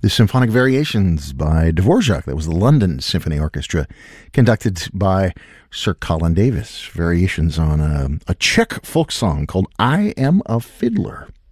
The Symphonic Variations by Dvorak. That was the London Symphony Orchestra, conducted by Sir Colin Davis. Variations on a Czech folk song called I Am a Fiddler.